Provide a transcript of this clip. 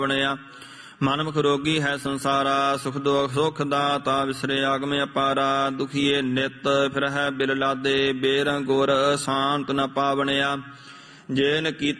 ਬਣਿਆ। ਮਨਮੁਖ ਰੋਗੀ ਹੈ ਸੰਸਾਰਾ, ਸੁਖ ਦੁਖ ਸੁਖ ਦਾਤਾ ਵਿਸਰੇ ਆਗਮ ਅਪਾਰਾ। ਦੁਖੀਏ ਨਿਤ ਫਿਰ ਹੈ ਬਿਲ ਲਾਦੇ, ਬੇਰੰਗ ਗੁਰ ਸ਼ਾਂਤ ਨ ਪਾਵਣਿਆ। ਜੇਨ ਕੀ